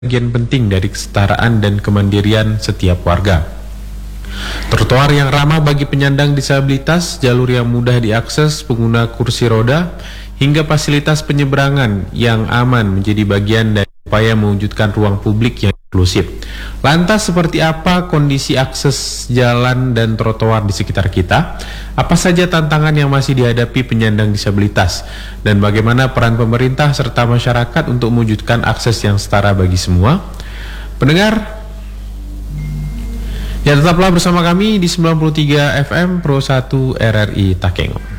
bagian penting dari kesetaraan dan kemandirian setiap warga. Trotoar yang ramah bagi penyandang disabilitas, jalur yang mudah diakses pengguna kursi roda, hingga fasilitas penyeberangan yang aman menjadi bagian dari upaya mewujudkan ruang publik yang inklusif. Lantas seperti apa kondisi akses jalan dan trotoar di sekitar kita? Apa saja tantangan yang masih dihadapi penyandang disabilitas? Dan bagaimana peran pemerintah serta masyarakat untuk mewujudkan akses yang setara bagi semua? Pendengar, ya tetaplah bersama kami di 93 FM Pro 1 RRI Takeng.